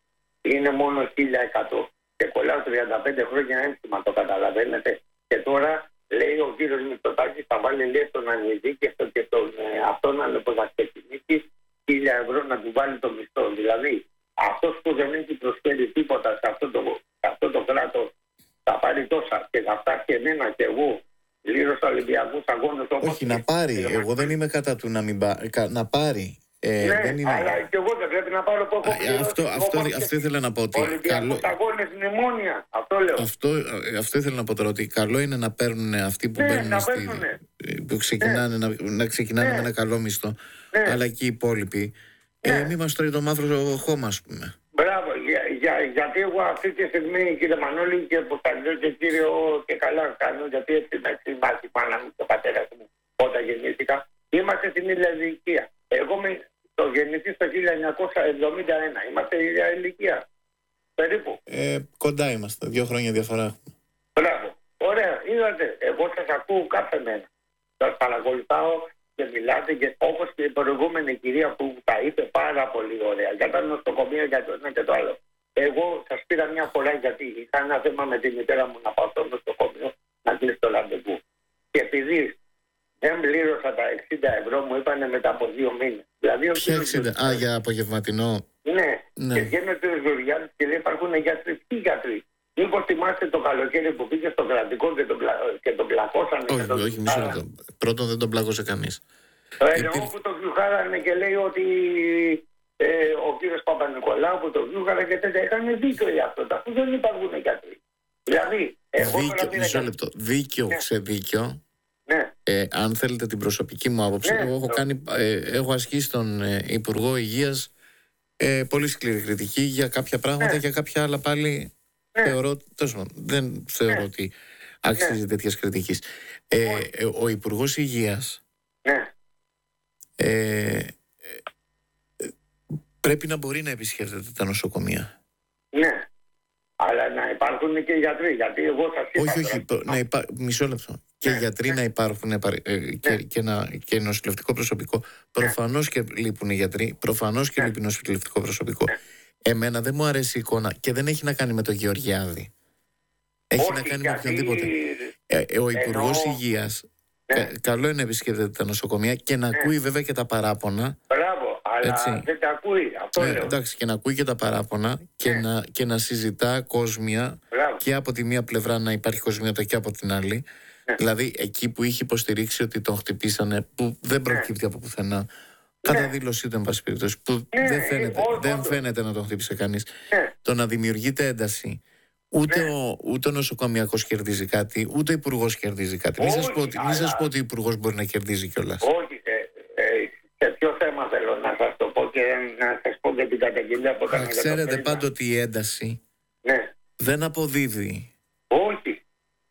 είναι μόνο χίλια εκατό. Και κολλάω τριάντα πέντε χρόνια ένσημα, το καταλαβαίνετε. Και τώρα λέει ο κύριος Μητσοτάκης θα βάλει, λέει, στον ανειδίκευτο και τον ε, αυτόν να ξεκινήσει χίλια ευρώ να του βάλει το μισθό. Δηλαδή αυτός που δεν έχει προσφέρει τίποτα σε αυτό το, σε αυτό το κράτος θα πάρει τόσα και θα φτάσει και εμένα και εγώ πλήρωσα Ολυμπιακούς αγώνες. Όχι, να πάρει. Εγώ δεν είμαι κατά του να μην πάρει. Να πάρει. Ε, ναι, δεν είναι... αλλά και εγώ δεν πρέπει να πάρω που έχω πληρώσει. Αυτό, αυτό, αυτό ήθελα να πω ότι... Ολυμπιακούς αγώνες μνημόνια, αυτό λέω. Αυτό, αυτό ήθελα να πω τώρα, ότι καλό είναι να παίρνουν αυτοί που ναι, μπαίνουν στη, που ξεκινάνε, ναι, να, να ξεκινάνε ναι, με ένα καλό μισθό, ναι, αλλά και οι υπόλοιποι. Ναι. Ε, μη μας τρώει το μαύρο χώμα, ας πούμε. Μπράβο, για, για, γιατί εγώ αυτή τη στιγμή, κύριε Μανώλη, και που θα λέω και κύριο και καλά κάνω, γιατί έτσι με συμβάσει η μάνα μου και ο πατέρας μου όταν γεννήθηκα, είμαστε στην ίδια ηλικία. Εγώ με το γεννηθή στο χίλια εννιακόσια εβδομήντα ένα. Είμαστε η ίδια ηλικία. Περίπου. Ε, κοντά είμαστε. Δύο χρόνια διαφορά έχουμε. Μπράβο. Ωραία. Είδατε. Εγώ σας ακούω κάθε μέρα. Σας παρακολουθάω και μιλάτε και όπως και η προηγούμενη κυρία που τα είπε πάρα πολύ ωραία. Για τα νοσοκομεία, για το ένα και το άλλο. Εγώ σας πήρα μια φορά γιατί είχα ένα θέμα με τη μητέρα μου να πάω στο νοσοκομείο να κλείσει το ραντεβού. Και επειδή δεν πλήρωσα τα εξήντα ευρώ, μου είπανε μετά από δύο μήνες. Δηλαδή, ποια εξήντα? Α, για απογευματινό. Ναι. ναι. Και βγαίνει ο κ. Γεωργιάδης και λέει υπάρχουν γιατροί. Τι γιατροί? Μήπως θυμάστε το καλοκαίρι που πήγε στο κρατικό και τον, πλα... και τον πλακώσανε? Όχι, τον... όχι, μισό λεπτό. Πρώτον δεν τον πλάκωσε κανείς. Ε, Επειδή... όπου τον βιουχάρανε και λέει ότι ε, ο κ. Παπα-Νικολάου που τον βιουχάρανε και τέτοια, έκανε δίκιο για αυτό. Αφού δεν υπάρχουν γιατροί. Δηλαδή, εγώ δίκιο, μισό λεπτό. Δίκιο, ναι. ξεδίκιο. Ναι. Ε, αν θέλετε την προσωπική μου άποψη, Ναι, εγώ έχω, το... κάνει, ε, έχω ασκήσει τον ε, Υπουργό Υγείας ε, πολύ σκληρή κριτική για κάποια πράγματα, ναι. για κάποια άλλα πάλι ναι. θεωρώ, τόσο, δεν θεωρώ ναι. ότι άξιζε ναι. τέτοιας κριτικής. Ε, ε, ο Υπουργός Υγείας ναι. ε, ε, πρέπει να μπορεί να επισκέφτεται τα νοσοκομεία. Ναι. Αλλά να υπάρχουν και γιατροί, γιατί εγώ σας είπα... Όχι, όχι, προ, να υπά... μισό λεπτό. Και ναι, γιατροί ναι. να υπάρχουν ε, και, ναι. και, να, και νοσηλευτικό προσωπικό. Προφανώς και λείπουν οι γιατροί, προφανώς και ναι. λείπει νοσηλευτικό προσωπικό. Ναι. Εμένα δεν μου αρέσει η εικόνα και δεν έχει να κάνει με τον Γεωργιάδη. Έχει όχι, να κάνει γιατί... με οποιονδήποτε. Ε, ε, ο Υπουργός Εννοώ... Υγείας, ναι. κα, καλό είναι να επισκέπτεται τα νοσοκομεία και να ναι. ακούει βέβαια και τα παράπονα. Μπράβο, αλλά έτσι. Δεν τα ακούει. Αυτό ε, λέω. Εντάξει, και να ακούει και τα παράπονα και, ναι. να, και να συζητά κόσμια. Μπράβο. Και από τη μία πλευρά να υπάρχει κοσμιότητα και από την άλλη. Ναι. Δηλαδή εκεί που είχε υποστηρίξει ότι τον χτυπήσανε, που δεν προκύπτει ναι. από πουθενά. Ναι. Κατά δήλωσή του, εν πάση περιπτώσει, που ναι. δεν, φαίνεται, ό, δεν φαίνεται να τον χτύπησε κανείς. Ναι. Το να δημιουργείται ένταση. Ούτε, ναι. ο, ούτε ο νοσοκομιακός κερδίζει κάτι, ούτε ο υπουργός κερδίζει κάτι. Μην σας πω, αλλά... πω ότι ο υπουργός μπορεί να κερδίζει κιόλας. Όχι. Ε, ε, σε ποιο θέμα θέλω να σας το πω και να σας πω και την καταγγελία από τα μετωπρένα. Ξέρετε πάντοτε η ένταση ναι. δεν αποδίδει. Όχι.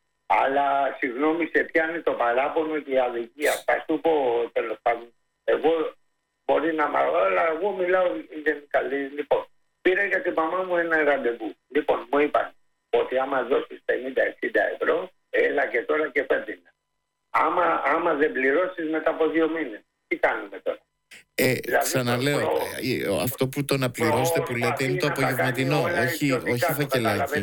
Αλλά συγγνώμη, σε πιάνει το παράπονο και η αδικία. Θα σου πω τέλος πάντων. Εγώ μπορεί να μ' αλλά εγώ μιλάω γενικά. Λοιπόν, πήρα για την μαμά μου ένα ραντεβού. Λοιπόν, μου είπαν ότι άμα δώσεις πενήντα εξήντα ευρώ, έλα και τώρα και πέτεινα. Άμα, άμα δεν πληρώσεις μετά από δύο μήνες, τι κάνουμε τώρα. Ε, δηλαδή, ξαναλέω, προ... αυτό που το να πληρώσετε που λέτε είναι το απογευματινό, όχι, όχι φακελάκι.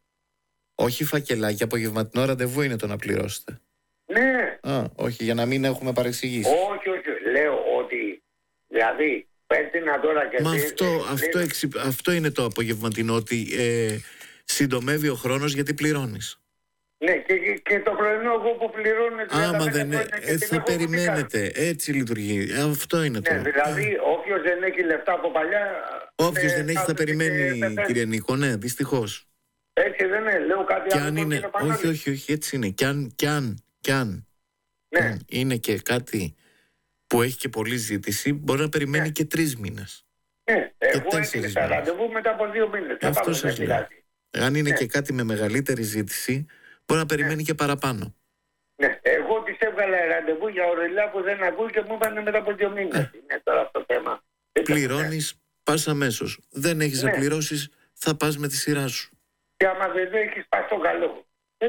Όχι φακελάκι, απογευματινό ραντεβού είναι το να πληρώσετε. Ναι. Α, όχι, για να μην έχουμε παρεξηγήσει. Όχι, όχι, λέω ότι, δηλαδή, πέτεινα τώρα και... Μα δι... αυτό, δι... αυτό, εξυ... αυτό είναι το απογευματινό, ότι ε, συντομεύει ο χρόνος γιατί πληρώνεις. Ναι, και, και το πρωινό εγώ που πληρώνω... Άμα δεν ε, ε, θα περιμένετε, έτσι λειτουργεί. Αυτό είναι το. Ναι, δηλαδή, όποιος δεν έχει λεφτά από παλιά... Όποιος ε, δεν έχει θα περιμένει, και... κύριε Νίκο, ναι, δυστυχώς. Έτσι δεν είναι, λέω κάτι κι άλλο. Αν είναι, όχι, όχι, όχι, έτσι είναι. Κι αν, κι αν, κι αν, ναι. κι αν είναι και κάτι που έχει και πολλή ζήτηση, μπορεί να περιμένει ναι. και τρεις μήνες. Ναι, εγώ έκλεισα ραντεβού μετά από δύο μήνες. Αυτό σας λέω. Αν είναι ναι. και κάτι με μεγαλύτερη ζήτηση, μπορεί να περιμένει ναι. και παραπάνω. Ναι, εγώ της έβγαλα ραντεβού για ωρελά που δεν ακούει και μου είπαν μετά από δύο μήνες. Ναι. Είναι τώρα αυτό το θέμα. Πληρώνεις, πας αμέσως. Δεν έχεις ναι. να πληρώσεις, θα πας με τη σειρά σου. Και άμα δεν έχεις πάει στο καλό. Ε?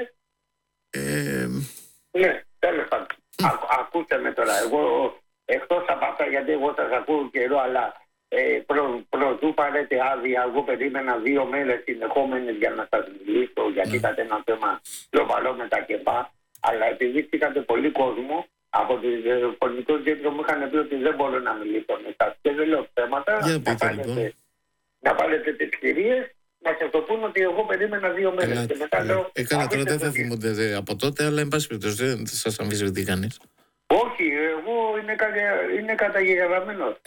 Ε... Ναι, τέλος πάντων. Ακούστε με τώρα. Εγώ εκτός από αυτά, γιατί εγώ σας ακούω καιρό, αλλά ε, προ, προτού πάρετε άδεια, εγώ περίμενα δύο μέρες συνεχόμενες για να σας μιλήσω, γιατί mm. είχατε ένα θέμα σοβαρό με τα ΚΕΠΑ. Αλλά επειδή είχατε πολύ κόσμο, από το τηλεφωνικό κέντρο μου είχαν πει ότι δεν μπορώ να μιλήσω με εσάς. Και δεν λέω θέματα. Yeah, να, πάρετε, λοιπόν. να πάρετε τις κυρίες. Να σε το πούν ότι εγώ περίμενα δύο μέρες. Καλά, και μετά λέω. Ε, καλά, τώρα δεν θα θυμούνται από τότε, αλλά εν πάση περιπτώσει δεν σας αμφισβητεί κανείς. Όχι, εγώ είναι, κα, είναι καταγεγραμμένος.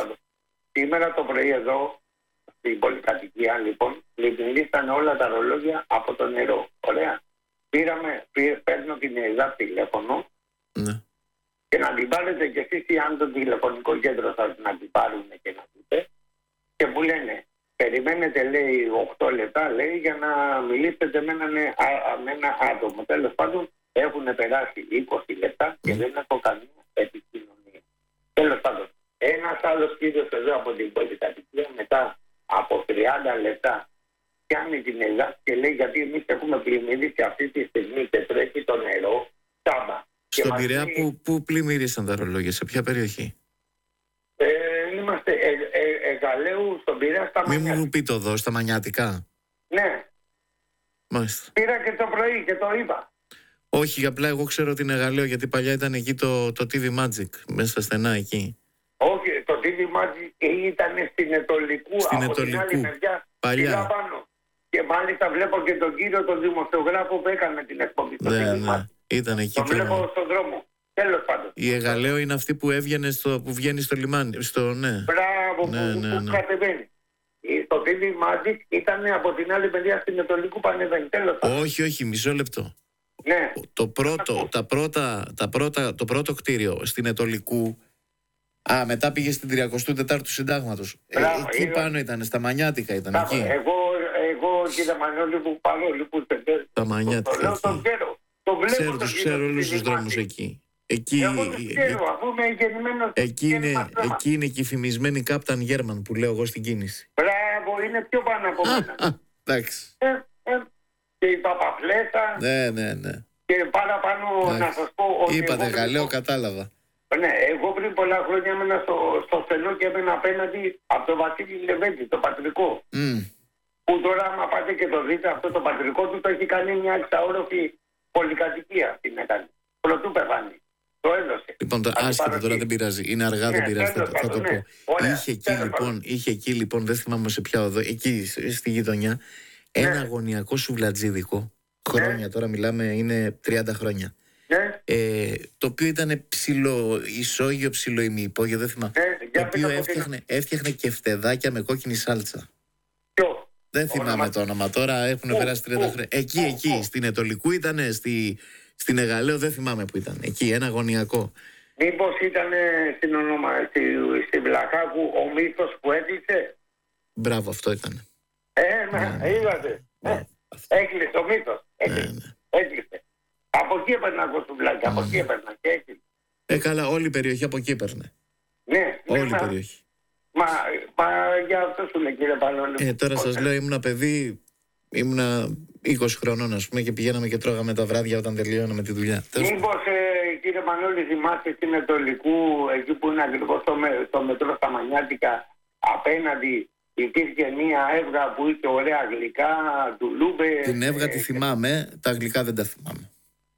Σήμερα το πρωί εδώ, στην πολυκατοικία, λοιπόν, λειτουργήσαν όλα τα ρολόγια από το νερό. Ωραία. Πήραμε, πήρε, παίρνω την ΕΖΑ τηλέφωνο ναι. και να την πάρετε κι εσείς ή αν το τηλεφωνικό κέντρο σας να την πάρουν και να πείτε. Και μου λένε. Περιμένετε, λέει, οκτώ λεπτά, λέει, για να μιλήσετε με ένα, με ένα άτομο. Τέλος πάντων, έχουν περάσει είκοσι λεπτά και mm. δεν έχω καμία επικοινωνία. Τέλος πάντων, ένας άλλος κύριος εδώ από την πολυκατοικία, μετά από τριάντα λεπτά, πιάνει την Ελλάδα και λέει, γιατί εμείς έχουμε πλημμυρίσει αυτή τη στιγμή και τρέχει το νερό, τάμπα. Στον Πειραιά, λέει, που, που πλημμύρισαν τα ρολόγια, σε ποια περιοχή? Ε, είμαστε ε, ε, Εγαλαίου, στον Πειραιά, στα Μανιάτικα. Μην μου πείτε εδώ, στα Μανιάτικα. Ναι. Μάλιστα. Πήρα και το πρωί και το είπα. Όχι, απλά εγώ ξέρω την Εγαλαίο, γιατί παλιά ήταν εκεί το, το τι βι Magic, μέσα στα στενά εκεί. Όχι, το τι βι Magic ήταν στην Ετωλικού, στην από Ετωλικού. την άλλη μεριά, παλιά. Πάνω. Και μάλιστα βλέπω και τον κύριο τον δημοσιογράφο που έκανε την εκπομπή. Ναι, ναι. Ήταν εκεί. Το βλέπω στον δρόμο. Τέλος πάντων. Η Εγαλαίο είναι αυτή που, έβγαινε στο, που βγαίνει στο λιμάνι. Στο, ναι. Μπράβο, ναι, που, ναι, που ναι. κατεβαίνει. το τι βι Magic ήταν από την άλλη μεριά στην Ετωλικού Πανεδένη. Όχι, όχι, μισό λεπτό. Ναι. Το πρώτο, τα πρώτα, τα πρώτα, το πρώτο κτίριο στην Ετωλικού. Α, μετά πήγε στην τριακοστή τέταρτη Συντάγματος. Ε, εκεί είδα... πάνω ήταν, στα Μανιάτικα ήταν. Μπράβο, εκεί. Εγώ, εγώ κύριε Μανώλη που παρόλοι που δεν. Τα Μανιάτικα. Το, το, το ξέρω. Το βλέπω. Ξέρω, τους ξέρω όλους τους δρόμους εκεί. Εκεί, εγώ το ξέρω, αφού είμαι γεννημένος. Εκεί είναι, εκεί είναι και η φημισμένη Κάπταν Γέρμαν που λέω εγώ στην κίνηση. Μπράβο, είναι πιο πάνω από μένα. Εντάξει. Ε, ε, και η Παπαφλέτα. Ναι, ναι, ναι. Και παραπάνω να σας πω ότι. Είπατε εγώ, Γαλλαίο, κατάλαβα. Ναι, εγώ πριν πολλά χρόνια έμενα στο, στο στενό και έμενα απέναντι από τον Βασίλη Λεβέντη, το πατρικό. Mm. Που τώρα, άμα πάτε και το δείτε, αυτό το πατρικό του το έχει κάνει μια εξαόροφη πολυκατοικία. Την έκανε. Πρωτού πεθάνει. Το έδωσε. Λοιπόν, το άσχετο τώρα δεν πειράζει. Είναι αργά, ναι, δεν πειράζει. Θα, θα το ναι. πω. Ωραία, είχε, εκεί, λοιπόν, είχε εκεί λοιπόν, δεν θυμάμαι σε ποια οδό, εκεί στη γειτονιά, ναι. ένα αγωνιακό σουβλατζίδικο. Χρόνια, ναι. τώρα μιλάμε, είναι τριάντα χρόνια. Ναι. Ε, το οποίο ήταν ψηλό ισόγειο, ψηλό ημιυπόγειο, δεν θυμάμαι. Ναι, το οποίο έφτιαχνε, έφτιαχνε και φτεδάκια με κόκκινη σάλτσα. Ποιο? Δεν θυμάμαι όνομα... το όνομα τώρα, έχουν περάσει τριάντα χρόνια. Εκεί, εκεί, στην Ετωλικού ήταν, στη, στην Εγαλαίο δεν θυμάμαι που ήταν. Εκεί, ένα αγωνιακό. Μήπως ήταν στην ονομα... στη, στη Βλαχάκου ο μύθος που έκλεισε. Μπράβο, αυτό ήταν. Ε, ναι, είδατε. Ναι. Έκλεισε ο μύθος. Έκλεισε. Ναι, ναι. έκλεισε. Από εκεί έπαιρνα εγώ σουβλάκι, από εκεί έπαιρνα και έκλεισε. Ε, καλά, όλη η περιοχή από εκεί έπαιρνε. Ναι, όλη ναι, η περιοχή. Μα, μα για αυτό σου λέει κύριε Πανώνη. Ε, τώρα σας λέω, ήμουνα παιδί, ήμουνα είκοσι χρονών ας πούμε και πηγαίναμε και τρώγαμε τα βράδια όταν τελειώναμε τη δουλειά. Μήπως ε, κύριε Πανώνη θυμάστε στην Ετωλικού, εκεί που είναι ακριβώς το, με, το μετρό στα Μανιάτικα, απέναντι υπήρχε μία έβγα που είχε ωραία γλυκά, τουλούμπε. Την έβγα ε, τη θυμάμαι, τα γλυκά δεν τα θυμάμαι.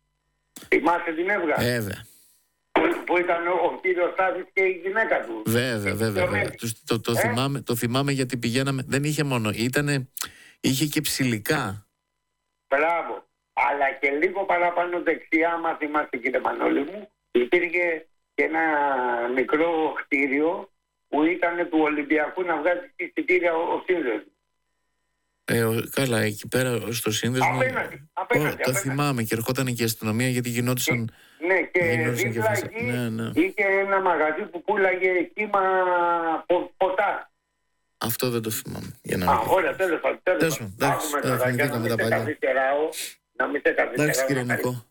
Θυμάστε την έβγα. Βέβαια. Που, που ήταν ο, ο κύριος Στάθης και η γυναίκα του. Βέβαια, βέβαια. βέβαια. Το, το, το, ε? θυμάμαι, το θυμάμαι γιατί πηγαίναμε. Δεν είχε μόνο. Ήτανε, είχε και ψηλικά. Μπράβο. Αλλά και λίγο παραπάνω δεξιά, άμα θυμάστε κύριε Μανώλη μου, υπήρχε και ένα μικρό κτίριο που ήταν του Ολυμπιακού να βγάζει εισιτήρια ο, ο σύνδεσμος. Ε, καλά, εκεί πέρα στο σύνδεσμο. Απέναντι, απέναντι, oh, το θυμάμαι και ερχόταν και η αστυνομία γιατί γινόντουσαν. Ναι, και δίπλα εκεί ναι, ναι. είχε ένα μαγαζί που πουλάγε κύμα πο, ποτά. Αυτό δεν το θυμάμαι. Για να Α, ωραία, τέλος πάντων. Τέλος πάντων. Εντάξει, τα παλιά. Να μην σε καθυστεράω. Εντάξει, κύριε Νικό.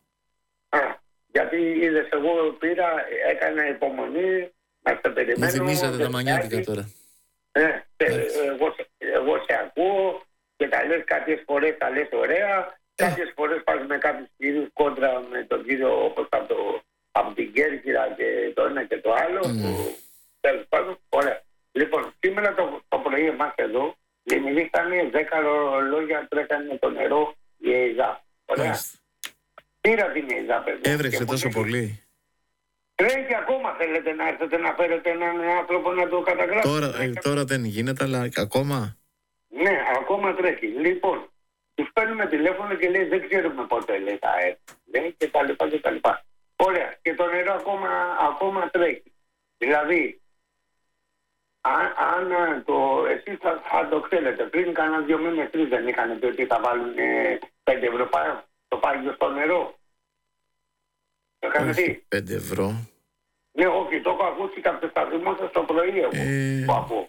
Γιατί είδες, εγώ πήρα, έκανα υπομονή, να σε περιμένω. Μου θυμήσατε τα Μανιάτικα τώρα. Ναι, εγώ, εγώ σε ακούω και τα λες κάποιες φορές, τα λες ωραία. Κάποιες φορές πας με κάποιους κυρίους κόντρα με τον κύριο όπως από, το, από την Κέρκυρα και το ένα και το άλλο. Mm. Που, τέλος πάντων, ωραία. Λοιπόν, σήμερα το, το πρωί εμάς εδώ δημιουργήσανε δέκα λόγια τρέχανε το νερό η ΕΙΖΑ. Ωραία. Yes. Πήρα την ΕΙΖΑ, παιδιά. Έβρεξε τόσο και... πολύ. Τρέχει ακόμα, θέλετε να έρθετε να φέρετε έναν άνθρωπο να το καταγράψετε. Τώρα, ε, τώρα δεν γίνεται, αλλά ακόμα. Ναι, ακόμα τρέχει. Λοιπόν, τους παίρνουμε τηλέφωνο και λέει δεν ξέρουμε πότε λέει θα έρθει. Λέει και τα λοιπά και τα λοιπά. Ωραία. Και το νερό ακόμα, ακόμα τρέχει. Δηλαδή, αν, αν το, εσείς θα, θα το ξέρετε, πριν κάνα δύο μήνες τρεις δεν είχαν πει ότι θα βάλουν ε, πέντε ευρώ το πάγιο στο νερό. Το είχαν δει. πέντε ευρώ. Ναι, όχι, το έχω ακούσει κάποιο στα δημόσια στο πρωί εγώ. Ε... Το ακούω.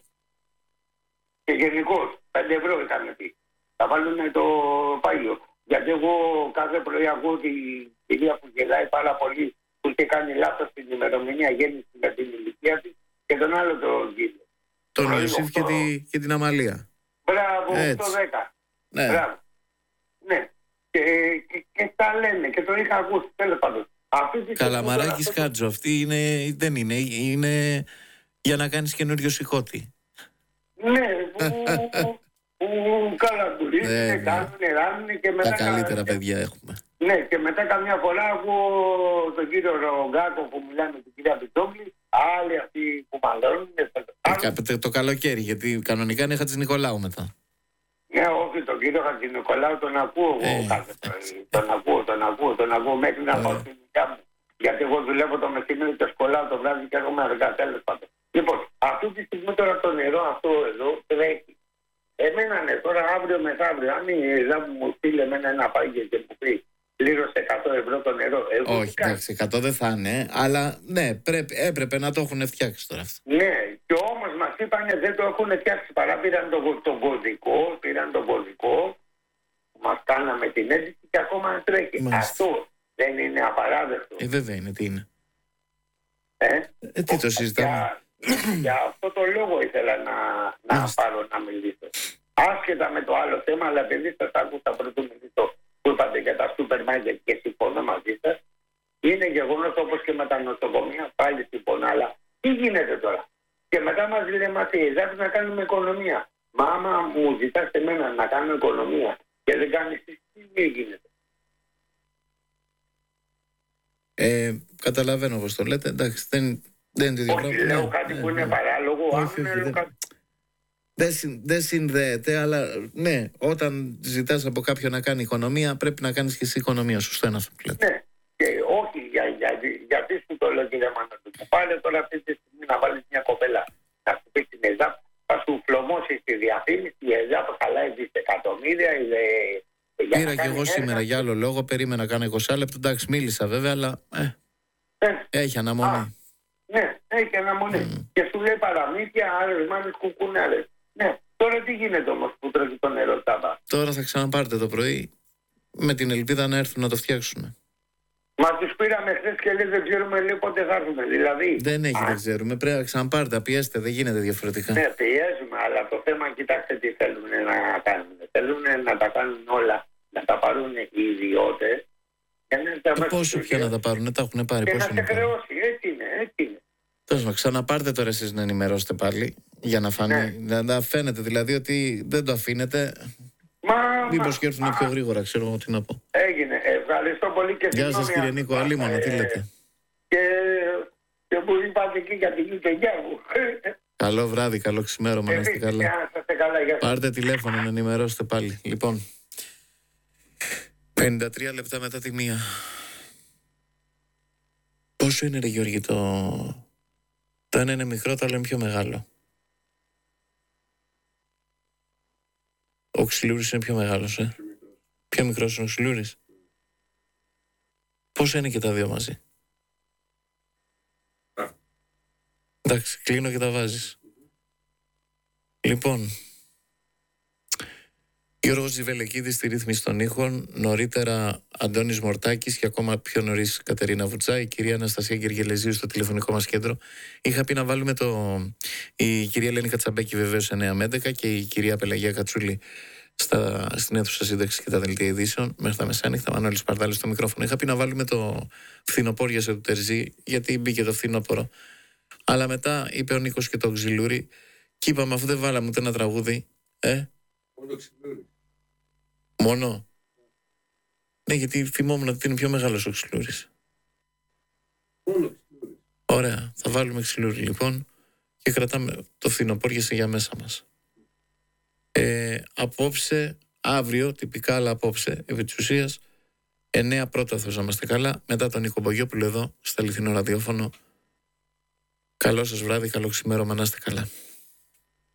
Και γενικώς, πέντε ευρώ είχαν πει. Θα βάλουν το πάγιο. Γιατί εγώ κάθε πρωί ακούω την κυρία που γελάει πάρα πολύ που είχε κάνει λάθος στην ημερομηνία γέννηση με την ηλικία της και τον άλλο τον κύριο. Τον Ιωσήφ και, τη, και την Αμαλία. Μπράβο, το δέκα. Ναι. Μπράβο. Ναι. Και, και, και τα λένε και το είχα ακούσει τέλος πάντων. Καλαμαράκης αυτό... Χάτζο, αυτή είναι, δεν είναι, είναι για να κάνεις καινούριο σηκώτη. Ναι, που, που καλά τουρίζουν, κάνουνε, ράνουν και μετά... Τα καλύτερα παιδιά έχουμε. Ναι, και μετά καμιά φορά ακούω τον κύριο Ρογκάκο που μιλάει με την κυρία Πιτόγλη, άλλοι αυτοί που μαλώνουν. Ε, το καλοκαίρι, γιατί κανονικά είναι Χατζηνικολάου μετά. Ναι, όχι, τον κύριο Χατζηνικολάου τον ακούω εγώ κάθε πρωί. Τον ακούω, τον ακούω, τον ακούω μέχρι να πάω στην δουλειά μου. Γιατί εγώ δουλεύω το μεσημέρι και σκολάω το βράδυ και έρχομαι αργά, τέλος πάντων. Λοιπόν, αυτή τη στιγμή τώρα το νερό αυτό εδώ τρέχει. Εμένα ναι, τώρα αύριο μεθαύριο, αν η ΕΖΑΠ μου στείλει εμένα ένα πάγιο και μου πει πλήρωσε εκατό ευρώ το νερό. Εγώ όχι, εντάξει, εκατό δεν θα είναι, αλλά ναι, πρέπει, έπρεπε να το έχουν φτιάξει τώρα αυτό. Ναι, και όμως μας είπανε δεν το έχουν φτιάξει. Παρά πήραν τον το κωδικό, πήραν τον κωδικό, μας κάναμε την αίτηση και ακόμα τρέχει. Μάλιστα. Αυτό δεν είναι απαράδεκτο. Ε, βέβαια είναι, τι είναι. Ε, ε τι το συζητάμε. Για, για αυτό το λόγο ήθελα να, να πάρω να μιλήσω. Άσχετα με το άλλο θέμα, αλλά επειδή σας άκουσα πρωτού μιλήσω που είπατε για τα σούπερ μάρκετ και συμφωνώ μαζί σας, είναι γεγονός όπως και με τα νοσοκομεία, πάλι συμφωνώ, αλλά τι γίνεται τώρα. Και μετά μας λέμε ότι εσάς να κάνουμε οικονομία. Μα άμα μου ζητάς εμένα να κάνω οικονομία και δεν κάνεις τι γίνεται. Ε, καταλαβαίνω όπως το λέτε, εντάξει, δεν, δεν είναι το ίδιο όχι, πράγμα. λέω ναι, κάτι ναι, που ναι, είναι ναι. παράλογο, όχι, αν όχι, λέω δεν... κάτι... Δεν, συν, δεν συνδέεται, αλλά ναι, όταν ζητάς από κάποιον να κάνει οικονομία, πρέπει να κάνεις και εσύ οικονομία. Σωστό είναι αυτό που λέτε. Ναι, και όχι, για, για, γιατί σου το λέω κύριε Μανώλη. Πάλε τώρα αυτή τη στιγμή να βάλεις μια κοπέλα να σου πει την ΕΖΑΠ, θα σου φλωμώσει τη διαφήμιση, η ΕΖΑΠ χαλάει δισεκατομμύρια. Πήρα και εγώ σήμερα έργα. Για άλλο λόγο, περίμενα κάνα είκοσι λεπτό, εντάξει μίλησα βέβαια, αλλά ε, ε, έχει αναμονή. Α, ναι, έχει αναμονή. Mm. Και σου λέει παραμύθια, άλλες μάνες κουκουνάρες. Ναι, τώρα τι γίνεται όμως που τρέχει το νερό τάμπα. Τώρα θα ξαναπάρτε το πρωί με την ελπίδα να έρθουν να το φτιάξουν. Μα τους πήραμε χθες και λέει δεν ξέρουμε λέει πότε θα έρθουμε. Δηλαδή. Δεν έχει, α, δεν ξέρουμε. Πρέπει να ξαναπάρτε, πιέστε, δεν γίνεται διαφορετικά. Ναι, πιέζουμε, αλλά το θέμα κοιτάξτε τι θέλουν να κάνουν. Θέλουν να τα κάνουν όλα, να τα πάρουν οι ιδιώτες. Και πόσο πια να τα πάρουν, τα έχουν πάρει. Και πόσο να σε χρεώσει, έτσι είναι, έτσι είναι. Τέλος, ξαναπάρτε τώρα εσείς να ενημερώσετε πάλι για να φανεί. Ναι. Να, να φαίνεται δηλαδή ότι δεν το αφήνετε. Μα, μήπως και έρθουν πιο γρήγορα, ξέρω εγώ τι να πω. Έγινε. Ευχαριστώ πολύ και γεια σας κύριε Νίκο, αλίμονο, τι λέτε. Και, και που είπατε εκεί για την γειτονιά μου. Καλό βράδυ, καλό ξημέρωμα, να είστε καλά. καλά πάρτε τηλέφωνο να ενημερώσετε πάλι. Λοιπόν, πενήντα τρία λεπτά μετά τη μία. Πόσο είναι ρε Γιώργη το... Το ένα είναι μικρό, το άλλο είναι πιο μεγάλο. Ο Ξυλούρης είναι πιο μεγάλος, ε. Πιο μικρός είναι ο Ξυλούρης. Πόσο είναι και τα δύο μαζί. Εντάξει, κλείνω και τα βάζεις. Λοιπόν, Γιώργος Ζιβελεκίδης στη ρύθμιση των ήχων, νωρίτερα Αντώνης Μορτάκης και ακόμα πιο νωρίς Κατερίνα Βουτσά, η κυρία Αναστασία Γεργελεζίου στο τηλεφωνικό μας κέντρο. Είχα πει να βάλουμε το... η κυρία Ελένη Κατσαμπέκη βεβαίως εννιά με έντεκα και η κυρία Πελαγία Κατσούλη στα... στην αίθουσα σύνταξη και τα δελτία ειδήσεων μέχρι τα μεσάνυχτα. Μανώλης Παρδάλης στο μικρόφωνο. Είχα πει να βάλουμε το φθινοπόριασε του Τερζή, γιατί μπήκε το φθινόπωρο. Αλλά μετά είπε ο Νίκος και το Ξυλούρι, και είπαμε αφού δεν βάλαμε ούτε ένα τραγούδι, ε. Μόνο Ξυλούρι. Μόνο. Ναι, γιατί θυμόμουν ότι είναι πιο μεγάλος ο Ξυλούρης. Μόνο Ξυλούρι. Ωραία, θα βάλουμε Ξυλούρι λοιπόν και κρατάμε το φθινοπόριασε για μέσα μας. Ε, απόψε, αύριο, τυπικά αλλά απόψε, επί της ουσίας, εννέα πρώτα θα είμαστε καλά, μετά τον Νίκο Μπογιόπουλο εδώ, στα αληθινό ραδιόφωνο. Καλό σας βράδυ, καλό ξημέρωμα, να είστε καλά.